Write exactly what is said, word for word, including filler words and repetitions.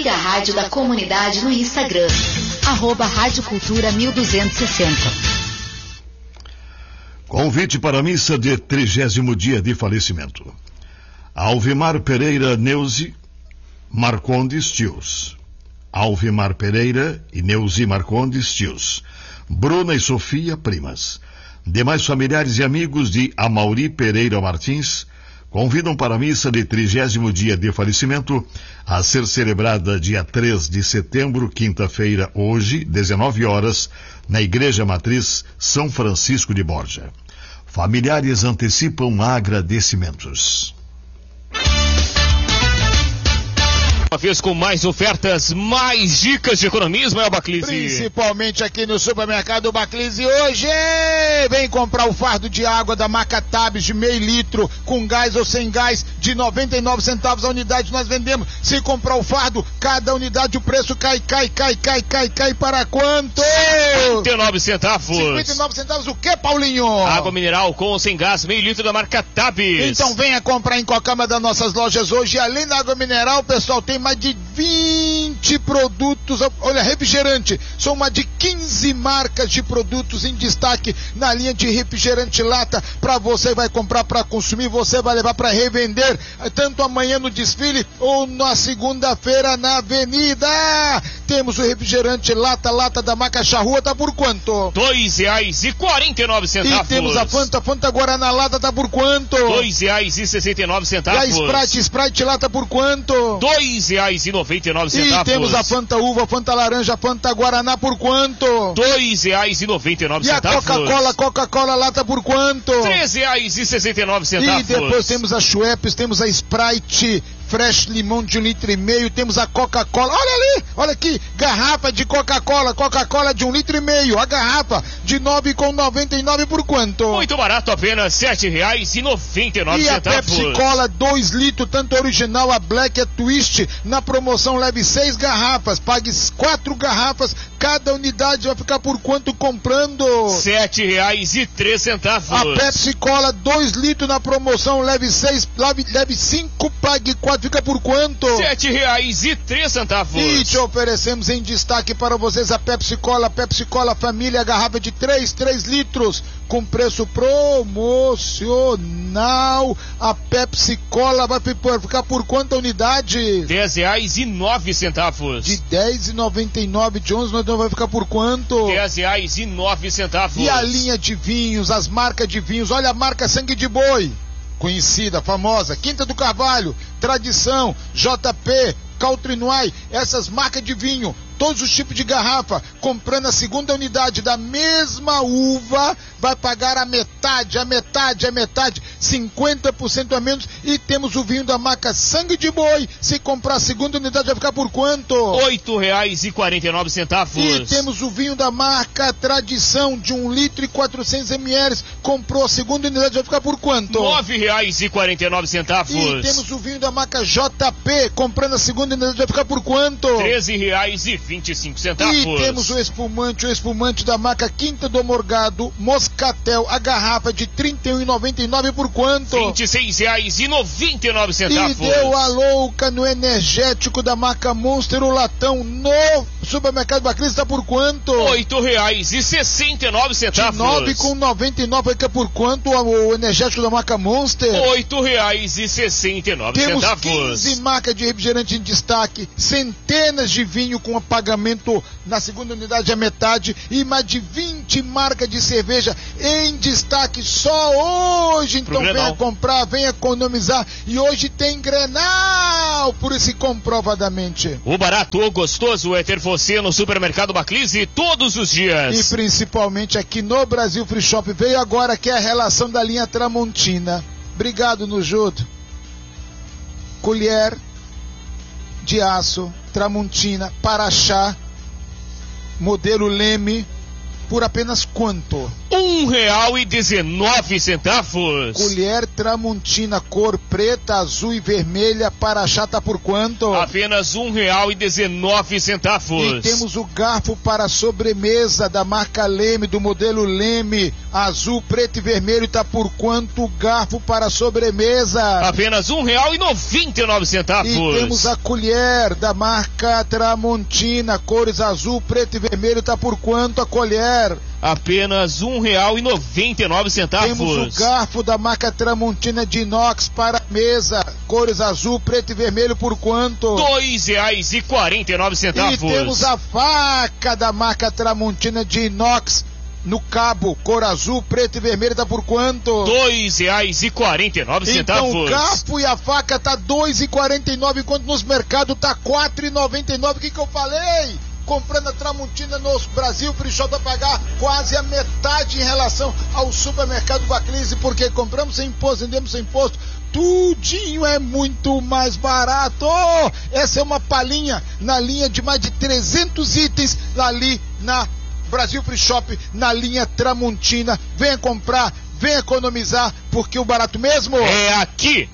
Siga a Rádio da Comunidade no Instagram, arroba Rádio Cultura mil duzentos e sessenta. Convite para a missa de trigésimo dia de falecimento. Alvimar Pereira Neuzi Marcondes Tios. Alvimar Pereira e Neuzi Marcondes Tios. Bruna e Sofia Primas. Demais familiares e amigos de Amauri Pereira Martins convidam para a missa de trigésimo dia de falecimento, a ser celebrada dia três de setembro, quinta-feira, hoje, dezenove horas, na Igreja Matriz São Francisco de Borja. Familiares antecipam agradecimentos. Uma vez com mais ofertas, mais dicas de economismo, é o Baclise. Principalmente aqui no supermercado Baclise hoje. Vem comprar o fardo de água da marca Tabs de meio litro, com gás ou sem gás, de noventa e nove centavos a unidade nós vendemos. Se comprar o fardo, cada unidade o preço cai, cai, cai, cai, cai, cai para quanto? cinquenta e nove centavos. cinquenta e nove centavos o que, Paulinho? Água mineral com ou sem gás, meio litro da marca Tabs. Então venha comprar em qualquer uma das nossas lojas hoje. Além da água mineral, pessoal, tem mais de vinte produtos, olha, refrigerante, são mais de quinze marcas de produtos em destaque na linha de refrigerante lata, para você vai comprar para consumir, você vai levar para revender, tanto amanhã no desfile ou na segunda-feira na avenida. Temos o refrigerante lata, lata da marca Charrua, tá por quanto? Dois reais e quarenta e nove centavos. E temos a Fanta, Fanta Guaraná lata, tá por quanto? Dois reais e sessenta e nove centavos. E a Sprite, Sprite lata por quanto? Dois reais e noventa e nove centavos. E temos a Fanta Uva, Fanta Laranja, Fanta Guaraná por quanto? Dois reais e noventa e nove centavos. E a Coca-Cola, Coca-Cola lata por quanto? Três reais e sessenta e nove centavos. E depois temos a Schweppes, temos a Sprite Fresh Limão de um litro e meio, temos a Coca-Cola, olha ali, olha aqui, garrafa de Coca-Cola, Coca-Cola de um litro e meio, a garrafa de nove com noventa e nove por quanto? Muito barato, apenas sete reais e noventa e nove centavos. E a Pepsi Cola dois litros, tanto a original, a Black e a Twist, na promoção leve seis garrafas, pague quatro garrafas, cada unidade vai ficar por quanto comprando? Sete reais e três centavos. A Pepsi Cola dois litros na promoção, leve seis, leve, leve cinco, pague quatro, fica por quanto? Sete reais e três centavos. E te oferecemos em destaque para vocês a Pepsi Cola, Pepsi Cola Família, garrafa de três, três litros, com preço promocional. A Pepsi Cola vai ficar por quanta unidade? Dez reais e nove centavos. De dez e noventa e nove, de onze, não vai ficar por quanto? Dez reais e nove centavos. E a linha de vinhos, as marcas de vinhos, olha a marca Sangue de Boi, conhecida, famosa, Quinta do Carvalho, Tradição, J P, Caltrinuai, essas marcas de vinho, todos os tipos de garrafa, comprando a segunda unidade da mesma uva, vai pagar a metade, a metade, a metade, cinquenta por cento a menos. E temos o vinho da marca Sangue de Boi, se comprar a segunda unidade vai ficar por quanto? Oito reais e quarenta e nove centavos. E temos o vinho da marca Tradição, de um litro e quatrocentos mililitros, comprou a segunda unidade vai ficar por quanto? Nove reais e quarenta e nove centavos. E temos o vinho da marca J P, comprando a segunda unidade vai ficar por quanto? Treze reais e vinte e cinco centavos. E temos o espumante, o espumante da marca Quinta do Morgado, Moscatel, a garrafa de trinta e um reais e noventa e nove centavos por quanto? vinte e seis reais e noventa e nove centavos. E deu a louca no energético da marca Monster, o latão no supermercado Baclise está por quanto? Oito reais e sessenta e nove centavos. De nove com noventa e nove fica por quanto o energético da marca Monster? Oito reais e sessenta e nove centavos. Temos quinze marcas de refrigerante em destaque, centenas de vinho com pagamento na segunda unidade a metade e mais de vinte marcas de cerveja em destaque só hoje. Então venha comprar, venha economizar, e hoje tem Grenal, por isso comprovadamente. O barato, o gostoso é ter você no supermercado Baclise todos os dias. E principalmente aqui no Brasil Free Shop. Veio agora que é a relação da linha Tramontina. Obrigado, Nujudo. Colher de aço Tramontina para chá modelo Leme por apenas quanto? um real e dezenove centavos. Colher Tramontina, cor preta, azul e vermelha, para achar tá por quanto? Apenas um real e dezenove centavos. E temos o garfo para sobremesa da marca Leme, do modelo Leme, azul, preto e vermelho, tá por quanto o garfo para sobremesa? Apenas um real e noventa e nove centavos. E temos a colher da marca Tramontina, cores azul, preto e vermelho, tá por quanto a colher? Apenas um real e noventa e nove centavos. Temos o garfo da marca Tramontina de inox para mesa, cores azul, preto e vermelho, por quanto? Dois reais e quarenta e nove centavos. E temos a faca da marca Tramontina de inox no cabo, cor azul, preto e vermelho, tá por quanto? Dois reais e quarenta e nove centavos. Então o garfo e a faca tá dois reais e quarenta e nove, enquanto nos mercados tá quatro reais e noventa e nove. O que que eu falei? Comprando a Tramontina no Brasil Free Shop vai pagar quase a metade em relação ao supermercado Vaclise, porque compramos sem imposto, vendemos sem imposto, tudinho é muito mais barato. Essa é uma palhinha na linha de mais de trezentos itens ali na Brasil Free Shop, na linha Tramontina. Venha comprar, venha economizar, porque o barato mesmo é aqui.